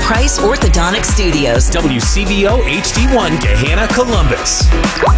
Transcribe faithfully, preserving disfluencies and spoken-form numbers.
Price Orthodontic Studios. W C V O H D one, Gahanna, Columbus.